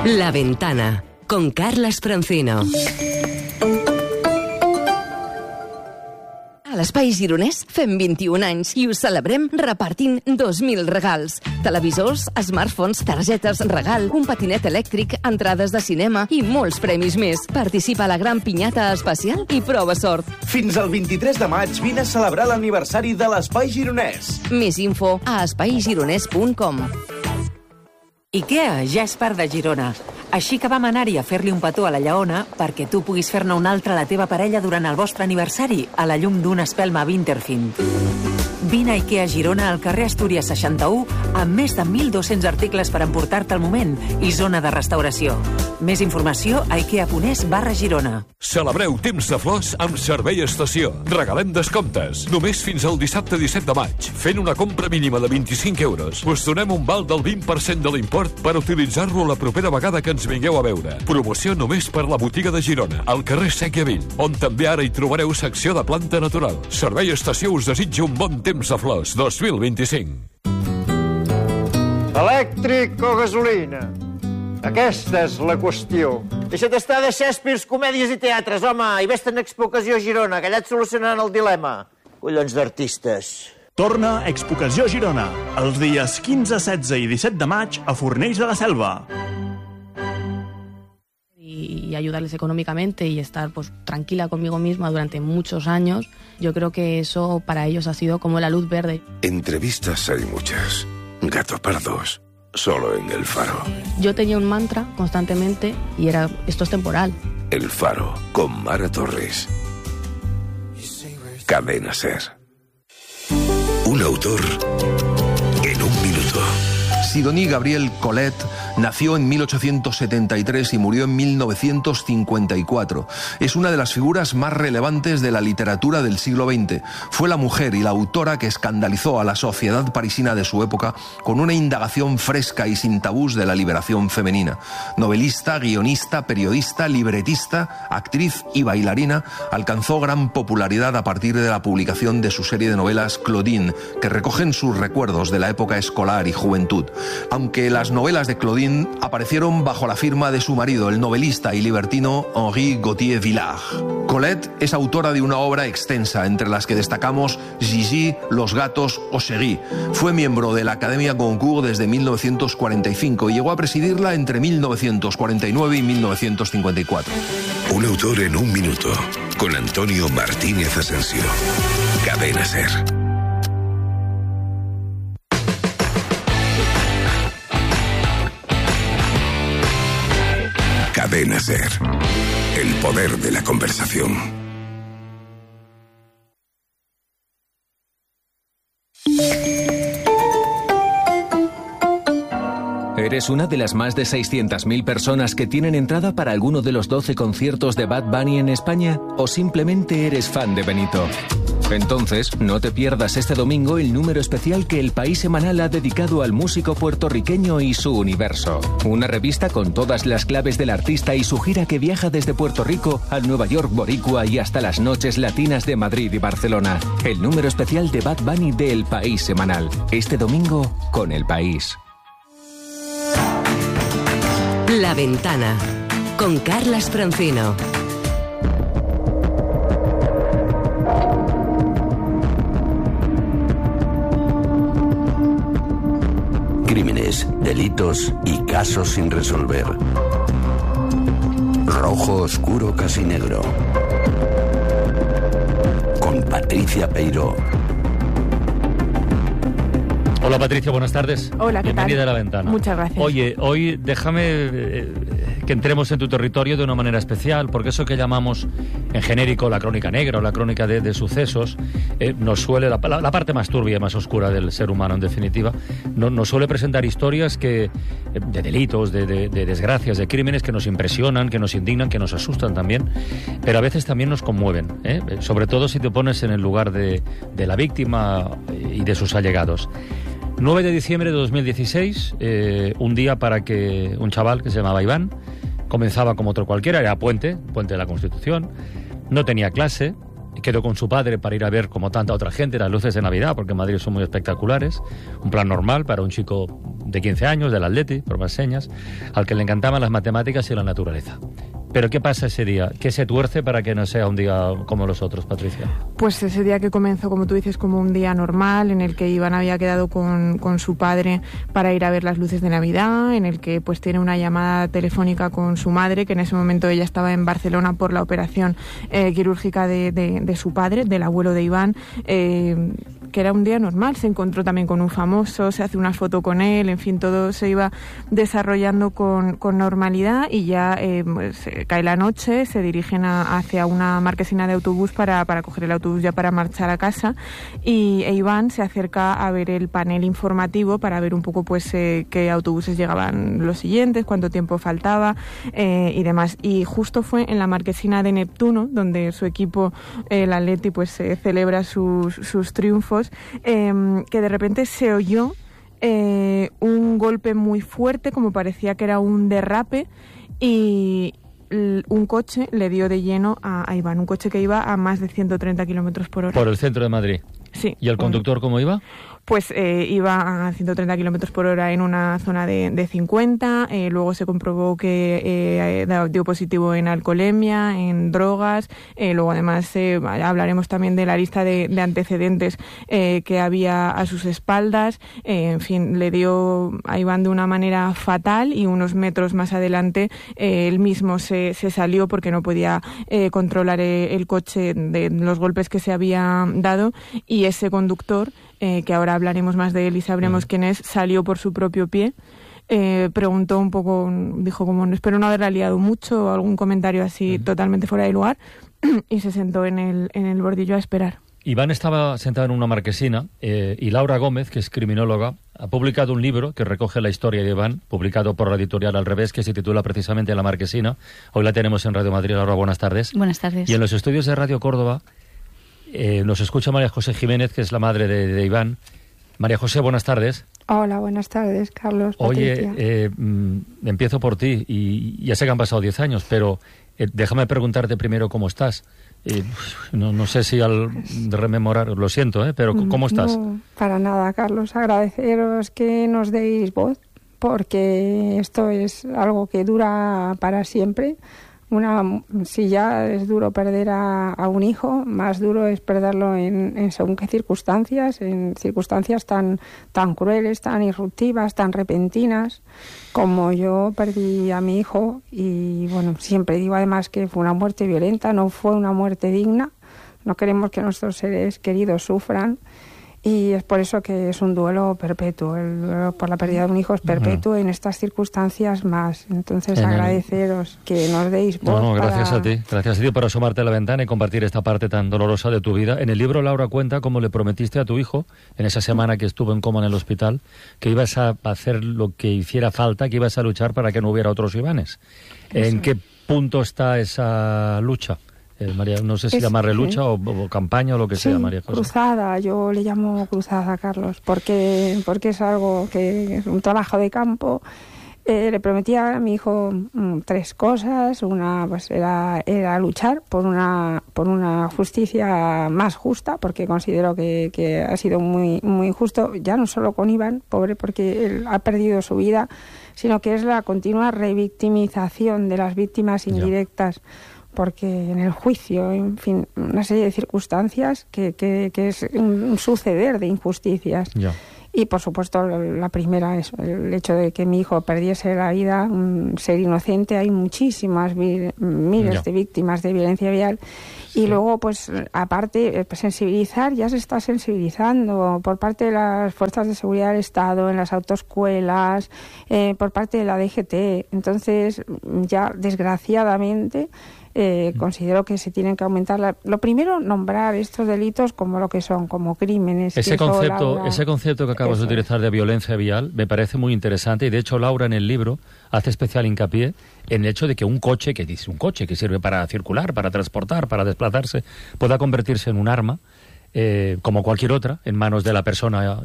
La Ventana, con Carles Francino. A l'Espai Gironès fem 21 anys i ho celebrem repartint 2.000 regals. Televisors, smartphones, targetes regal, un patinet elèctric, entrades de cinema i molts premis més. Participa a la gran pinyata especial i prova sort. Fins al 23 de maig vine a celebrar l'aniversari de l'Espai Gironès. Més info a espaigironès.com. IKEA ja és part de Girona. Així que vam anar-hi a fer-li un petó a la Lleona perquè tu puguis fer-ne un altre a la teva parella durant el vostre aniversari a la llum d'una espelma Winterfield. Vine a IKEA Girona al carrer Astúries 61 amb més de 1.200 articles per emportar-te al moment i zona de restauració. Més informació a ikea.es/Girona. Celebreu temps de flors amb Servei Estació. Regalem descomptes. Només fins al dissabte 17 de maig. Fent una compra mínima de 25 euros. Us donem un val del 20% de l'import per utilitzar-lo la propera vegada que ens vingueu a veure. Promoció només per la botiga de Girona, al carrer Sèquia 20, on també ara hi trobareu secció de planta natural. Servei Estació us desitja un bon temps de flors 2025. Elèctric o gasolina? Aquesta és la qüestió. Deixa't estar de Shakespeare, comèdies i teatres, home, i vés-te'n a Expocació Girona, que allà et solucionaran el dilema. Collons d'artistes. Torna Expocació Girona, els dies 15, 16 i 17 de maig a Fornells de la Selva. Y ayudarles económicamente y estar pues tranquila conmigo misma durante muchos años, yo creo que eso para ellos ha sido como la luz verde. Entrevistas hay muchas. Gato Pardos, solo en El Faro. Yo tenía un mantra constantemente y era, esto es temporal. El Faro, con Mara Torres. Cadena SER. Un autor en un minuto. Sidonie Gabrielle Colette nació en 1873 y murió en 1954. Es una de las figuras más relevantes de la literatura del siglo XX. Fue la mujer y la autora que escandalizó a la sociedad parisina de su época con una indagación fresca y sin tabús de la liberación femenina. Novelista, guionista, periodista, libretista, actriz y bailarina, alcanzó gran popularidad a partir de la publicación de su serie de novelas Claudine, que recogen sus recuerdos de la época escolar y juventud. Aunque las novelas de Claudine aparecieron bajo la firma de su marido, el novelista y libertino Henri Gauthier-Villars. Colette es autora de una obra extensa, entre las que destacamos Gigi, Los gatos o Seguí. Fue miembro de la Academia Goncourt desde 1945 y llegó a presidirla entre 1949 y 1954. Un autor en un minuto, con Antonio Martínez Asensio. Cadena SER. Cadena SER. El poder de la conversación. ¿Eres una de las más de 600.000 personas que tienen entrada para alguno de los 12 conciertos de Bad Bunny en España? ¿O simplemente eres fan de Benito? Entonces, no te pierdas este domingo el número especial que El País Semanal ha dedicado al músico puertorriqueño y su universo. Una revista con todas las claves del artista y su gira que viaja desde Puerto Rico al Nueva York boricua y hasta las noches latinas de Madrid y Barcelona. El número especial de Bad Bunny de El País Semanal. Este domingo con El País. La Ventana, con Carles Francino. Crímenes, delitos y casos sin resolver. Rojo, oscuro, casi negro. Con Patricia Peiró. Hola Patricia, buenas tardes. Hola, ¿qué tal? Bienvenida a La Ventana. Muchas gracias. Oye, hoy déjame que entremos en tu territorio de una manera especial, porque eso que llamamos en genérico la crónica negra o la crónica de sucesos, nos suele, la parte más turbia, más oscura del ser humano en definitiva, nos suele presentar historias de delitos, de desgracias, de crímenes que nos impresionan, que nos indignan, que nos asustan también, pero a veces también nos conmueven, sobre todo si te pones en el lugar de la víctima y de sus allegados. 9 de diciembre de 2016, un día para que un chaval que se llamaba Iván, comenzaba como otro cualquiera, era puente de la Constitución, no tenía clase, quedó con su padre para ir a ver, como tanta otra gente, las luces de Navidad, porque en Madrid son muy espectaculares. Un plan normal para un chico de 15 años, del Atleti, por más señas, al que le encantaban las matemáticas y la naturaleza. Pero ¿qué pasa ese día? ¿Qué se tuerce para que no sea un día como los otros, Patricia? Pues ese día que comenzó, como tú dices, como un día normal, en el que Iván había quedado con su padre para ir a ver las luces de Navidad, en el que pues tiene una llamada telefónica con su madre, que en ese momento ella estaba en Barcelona por la operación quirúrgica de su padre, del abuelo de Iván, que era un día normal. Se encontró también con un famoso, se hace una foto con él, en fin, todo se iba desarrollando con normalidad, y ya pues, cae la noche, se dirigen hacia una marquesina de autobús para coger el autobús ya para marchar a casa, y Iván se acerca a ver el panel informativo para ver un poco pues qué autobuses llegaban los siguientes, cuánto tiempo faltaba y demás. Y justo fue en la marquesina de Neptuno, donde su equipo, el Atleti, pues celebra sus triunfos, que de repente se oyó un golpe muy fuerte, como parecía que era un derrape, y un coche le dio de lleno a Iván, un coche que iba a más de 130 kilómetros por hora. Por el centro de Madrid. Sí. ¿Y el conductor cómo iba? Pues iba a 130 kilómetros por hora en una zona de 50, luego se comprobó que dio positivo en alcoholemia, en drogas, luego además hablaremos también de la lista de antecedentes que había a sus espaldas, en fin, le dio a Iván de una manera fatal, y unos metros más adelante él mismo se salió porque no podía controlar el coche de los golpes que se había dado, y ese conductor, que ahora hablaremos más de él y sabremos quién es, salió por su propio pie. Preguntó un poco, dijo como espero no haberla liado mucho, o algún comentario así totalmente fuera de lugar, y se sentó en el bordillo a esperar. Iván estaba sentado en una marquesina y Laura Gómez, que es criminóloga, ha publicado un libro que recoge la historia de Iván, publicado por la editorial Al Revés, que se titula precisamente La Marquesina. Hoy la tenemos en Radio Madrid. Laura, buenas tardes. Buenas tardes. Y en los estudios de Radio Córdoba nos escucha María José Jiménez, que es la madre de Iván. María José, buenas tardes. Hola, buenas tardes, Carlos. Patricia. Oye, empiezo por ti, y ya sé que han pasado 10 años, pero déjame preguntarte primero cómo estás. No sé si al rememorar, lo siento, pero ¿cómo estás? No, para nada, Carlos. Agradeceros que nos deis voz, porque esto es algo que dura para siempre. Si ya es duro perder a un hijo, más duro es perderlo en según qué circunstancias, en circunstancias tan crueles, tan irruptivas, tan repentinas, como yo perdí a mi hijo. Y bueno, siempre digo además que fue una muerte violenta, no fue una muerte digna. No queremos que nuestros seres queridos sufran. Y es por eso que es un duelo perpetuo. El duelo por la pérdida de un hijo es perpetuo en estas circunstancias más. Entonces, agradeceros que nos deis voz. No, gracias a ti. Gracias a ti por asomarte a la ventana y compartir esta parte tan dolorosa de tu vida. En el libro, Laura cuenta cómo le prometiste a tu hijo, en esa semana que estuvo en coma en el hospital, que ibas a hacer lo que hiciera falta, que ibas a luchar para que no hubiera otros Ivanes. ¿En qué punto está esa lucha? María, no sé si llamarle lucha o campaña o lo que sea, María José. Cruzada, yo le llamo cruzada, Carlos, porque es algo que es un trabajo de campo. Le prometí a mi hijo 3 cosas. Una pues era luchar por una justicia más justa, porque considero que ha sido muy, muy injusto, ya no solo con Iván, pobre, porque él ha perdido su vida, sino que es la continua revictimización de las víctimas indirectas. Porque en el juicio, en fin, una serie de circunstancias que es un suceder de injusticias. Ya. Y, por supuesto, la primera es el hecho de que mi hijo perdiese la vida, un ser inocente. Hay muchísimas, miles de víctimas de violencia vial. Sí. Y luego, pues, aparte, sensibilizar, ya se está sensibilizando por parte de las fuerzas de seguridad del Estado, en las autoescuelas, por parte de la DGT. Entonces, ya, desgraciadamente, considero que se tienen que aumentar. Lo primero, nombrar estos delitos como lo que son, como crímenes. Ese concepto que acabas de utilizar de violencia vial me parece muy interesante, y de hecho Laura en el libro hace especial hincapié en el hecho de que un coche que sirve para circular, para transportar, para desplazarse, pueda convertirse en un arma, como cualquier otra, en manos de la persona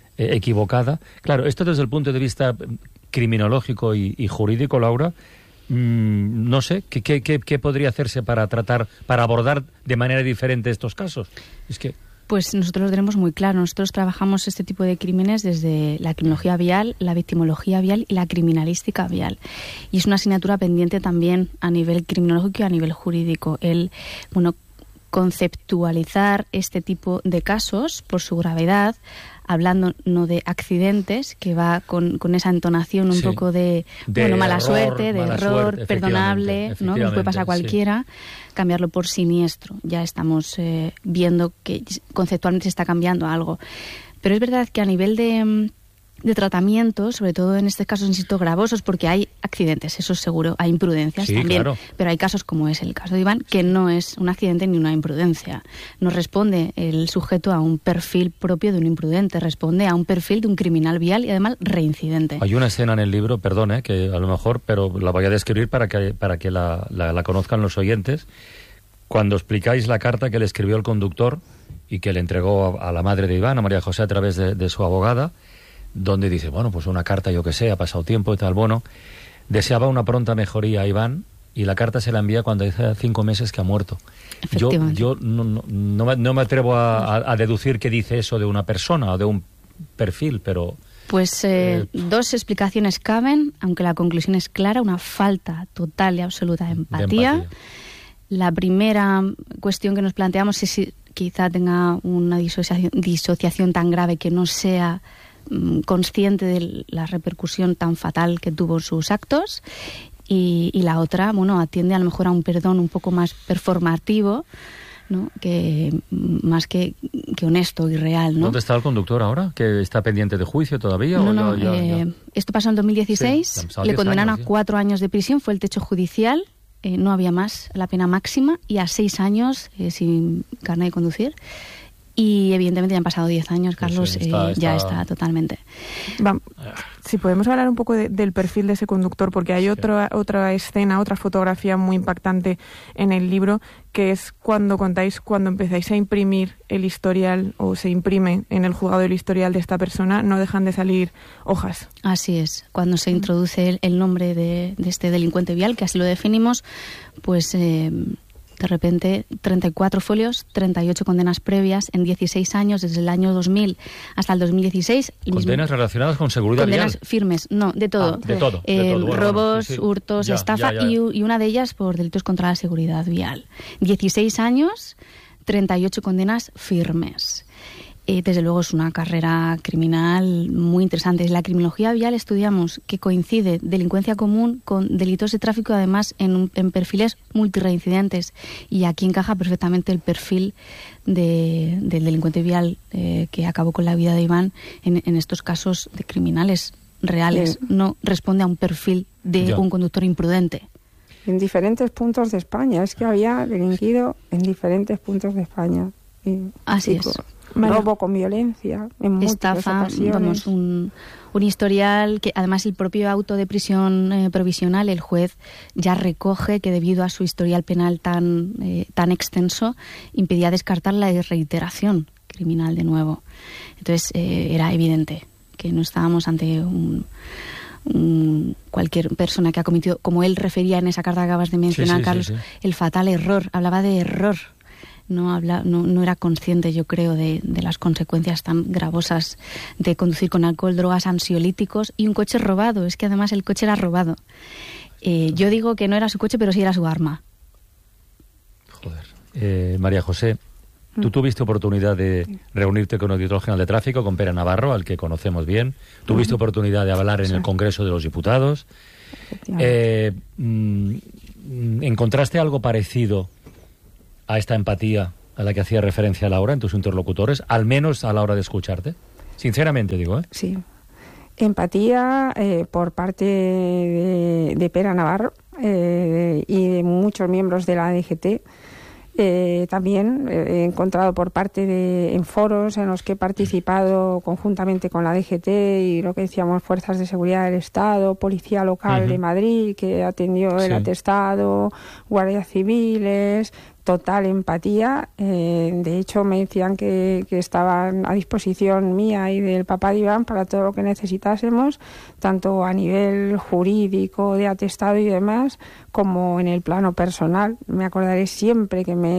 equivocada. Claro, esto desde el punto de vista criminológico y jurídico, Laura, no sé, ¿qué podría hacerse para abordar de manera diferente estos casos? Es que... Pues nosotros lo tenemos muy claro. Nosotros trabajamos este tipo de crímenes desde la criminología vial, la victimología vial y la criminalística vial. Y es una asignatura pendiente también a nivel criminológico y a nivel jurídico. Conceptualizar este tipo de casos por su gravedad, hablando no de accidentes, que va con esa entonación un poco de mala suerte, de error perdonable, ¿no? Que nos puede pasar a cualquiera, cambiarlo por siniestro. Ya estamos viendo que conceptualmente se está cambiando algo. Pero es verdad que a nivel de tratamiento, sobre todo en estos casos, insisto, gravosos, porque hay accidentes, eso es seguro, hay imprudencias también, claro. Pero hay casos como es el caso de Iván, que no es un accidente ni una imprudencia. No responde el sujeto a un perfil propio de un imprudente, responde a un perfil de un criminal vial y además reincidente. Hay una escena en el libro, perdón, que a lo mejor, pero la voy a describir para que la conozcan los oyentes, cuando explicáis la carta que le escribió el conductor y que le entregó a la madre de Iván, a María José, a través de su abogada, donde dice, bueno, pues una carta, yo que sé, ha pasado tiempo y tal, bueno, deseaba una pronta mejoría a Iván y la carta se la envía cuando hace 5 meses que ha muerto. Yo no me atrevo a deducir qué dice eso de una persona o de un perfil, pero... Pues dos explicaciones caben, aunque la conclusión es clara, una falta total y absoluta de empatía. La primera cuestión que nos planteamos es si quizá tenga una disociación tan grave que no sea consciente de la repercusión tan fatal que tuvo sus actos, y la otra, atiende a lo mejor a un perdón un poco más performativo, ¿no? Que más que honesto y real, ¿no? ¿Dónde está el conductor ahora? ¿Que está pendiente de juicio todavía? Esto pasó en 2016, le condenaron a 4 años de prisión, fue el techo judicial, no había más, la pena máxima, y a 6 años sin carnet de conducir. Y evidentemente ya han pasado 10 años, Carlos, ya está totalmente. Si podemos hablar un poco del perfil de ese conductor, porque hay otra escena, otra fotografía muy impactante en el libro, que es cuando empezáis a imprimir el historial, o se imprime en el juzgado el historial de esta persona, no dejan de salir hojas. Así es, cuando se introduce el nombre de este delincuente vial, que así lo definimos, pues... de repente, 34 folios, 38 condenas previas en 16 años, desde el año 2000 hasta el 2016. ¿Condenas relacionadas con seguridad vial? Condenas firmes, no, de todo. De todo. Robos, hurtos, estafa y una de ellas por delitos contra la seguridad vial. 16 años, 38 condenas firmes. Desde luego es una carrera criminal muy interesante. En la criminología vial estudiamos que coincide delincuencia común con delitos de tráfico, además en perfiles multireincidentes, y aquí encaja perfectamente el perfil del delincuente vial que acabó con la vida de Iván en estos casos de criminales reales. No responde a un perfil de un conductor imprudente. En diferentes puntos de España, es que había delinquido en diferentes puntos de España. Así es. Robo con violencia, en estafa, un historial que además el propio auto de prisión provisional, el juez ya recoge que debido a su historial penal tan extenso impedía descartar la reiteración criminal de nuevo. Entonces era evidente que no estábamos ante cualquier persona que ha cometido, como él refería en esa carta que acabas de mencionar, Carlos, el fatal error, hablaba de error. No era consciente, yo creo, de las consecuencias tan gravosas de conducir con alcohol, drogas, ansiolíticos y un coche robado. Es que además el coche era robado. Yo digo que no era su coche, pero sí era su arma. Joder. María José, tú tuviste oportunidad de reunirte con el director general de tráfico, con Pere Navarro, al que conocemos bien. Tuviste oportunidad de hablar en el Congreso de los Diputados. ¿Encontraste algo parecido a esta empatía a la que hacía referencia Laura en tus interlocutores, al menos a la hora de escucharte? Sinceramente digo, ¿eh? Sí. Empatía por parte de Pere Navarro y de muchos miembros de la DGT. También he encontrado por parte en foros en los que he participado conjuntamente con la DGT y lo que decíamos, fuerzas de seguridad del Estado, Policía Local de Madrid, que atendió el atestado, guardias civiles, total empatía. De hecho, me decían que estaban a disposición mía y del papá de Iván para todo lo que necesitásemos, tanto a nivel jurídico, de atestado y demás, como en el plano personal. Me acordaré siempre que me